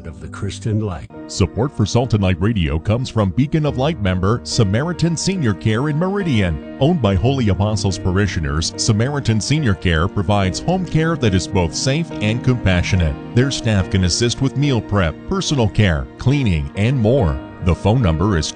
of the Christian life. Support for Salt and Light Radio comes from Beacon of Light member Samaritan Senior Care in Meridian. Owned by Holy Apostles parishioners, Samaritan Senior Care provides home care that is both safe and compassionate. Their staff can assist with meal prep, personal care, cleaning, and more. The phone number is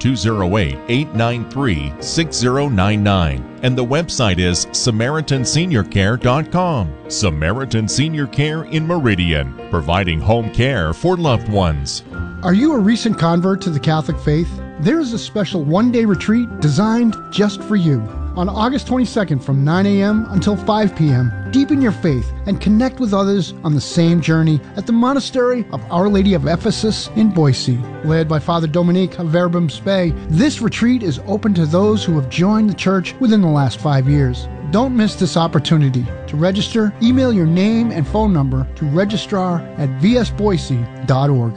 208-893-6099, and the website is SamaritanSeniorCare.com. Samaritan Senior Care in Meridian, providing home care for loved ones. Are you a recent convert to the Catholic faith? There is a special one-day retreat designed just for you. On August 22nd from 9 a.m. until 5 p.m., deepen your faith and connect with others on the same journey at the Monastery of Our Lady of Ephesus in Boise. Led by Father Dominique of Verbum Spei, this retreat is open to those who have joined the church within the last 5 years. Don't miss this opportunity. To register, email your name and phone number to registrar@vsboise.org.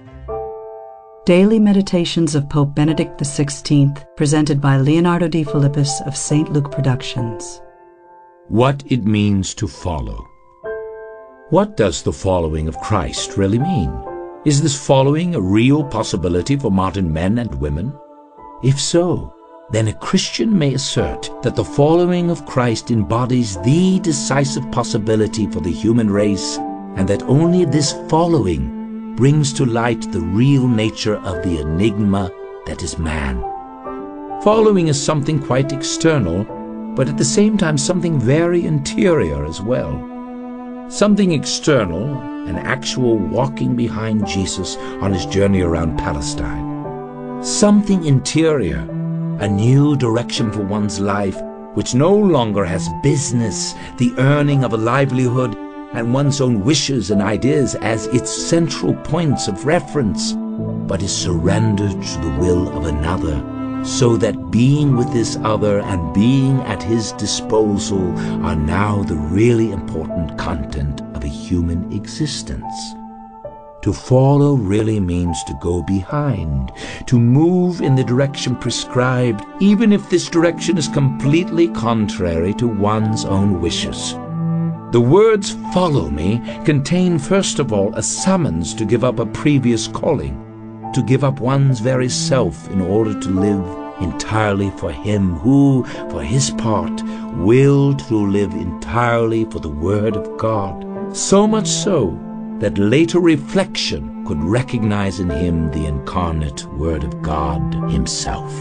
Daily Meditations of Pope Benedict XVI, presented by Leonardo D. Philippus of St. Luke Productions. What it means to follow. What does the following of Christ really mean? Is this following a real possibility for modern men and women? If so, then a Christian may assert that the following of Christ embodies the decisive possibility for the human race, and that only this following brings to light the real nature of the enigma that is man. Following is something quite external, but at the same time something very interior as well. Something external, an actual walking behind Jesus on his journey around Palestine. Something interior, a new direction for one's life, which no longer has business, the earning of a livelihood, and one's own wishes and ideas as its central points of reference, but is surrendered to the will of another, so that being with this other and being at his disposal are now the really important content of a human existence. To follow really means to go behind, to move in the direction prescribed, even if this direction is completely contrary to one's own wishes. The words "follow me" contain first of all a summons to give up a previous calling, to give up one's very self in order to live entirely for him who, for his part, willed to live entirely for the Word of God, so much so that later reflection could recognize in him the incarnate Word of God himself.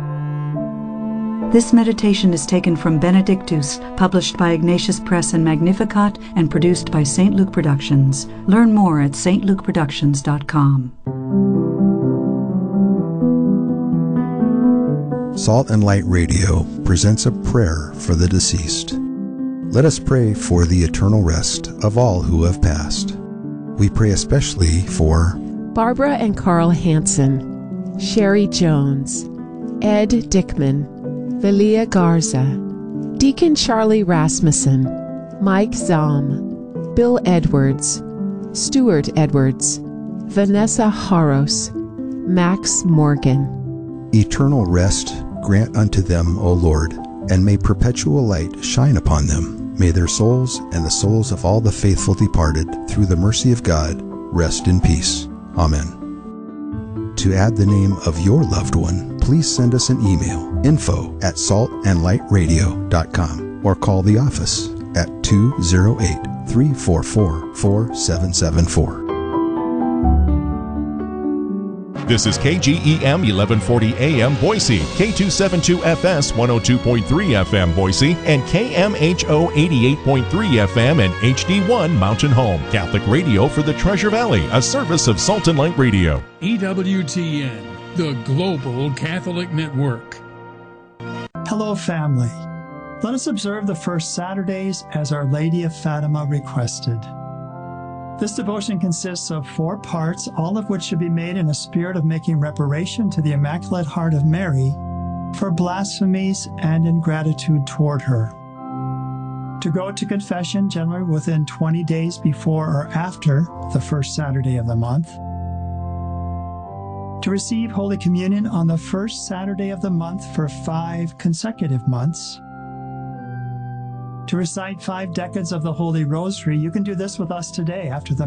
This meditation is taken from Benedictus, published by Ignatius Press and Magnificat, and produced by St. Luke Productions. Learn more at stlukeproductions.com. Salt and Light Radio presents a prayer for the deceased. Let us pray for the eternal rest of all who have passed. We pray especially for Barbara and Carl Hansen, Sherry Jones, Ed Dickman, Velia Garza, Deacon Charlie Rasmussen, Mike Zahm, Bill Edwards, Stuart Edwards, Vanessa Haros, Max Morgan. Eternal rest grant unto them, O Lord, and may perpetual light shine upon them. May their souls and the souls of all the faithful departed, through the mercy of God, rest in peace. Amen. To add the name of your loved one, please send us an email, info@saltandlightradio.com, or call the office at 208-344-4774. This is KGEM 1140 AM Boise, K272FS 102.3 FM Boise, and KMHO 88.3 FM and HD1 Mountain Home. Catholic radio for the Treasure Valley, a service of Salt and Light Radio. EWTN, the Global Catholic Network. Hello, family. Let us observe the first Saturdays as Our Lady of Fatima requested. This devotion consists of 4 parts, all of which should be made in a spirit of making reparation to the Immaculate Heart of Mary for blasphemies and ingratitude toward her. To go to confession generally within 20 days before or after the first Saturday of the month. To receive Holy Communion on the first Saturday of the month for 5 consecutive months. To recite 5 decades of the Holy Rosary. You can do this with us today after the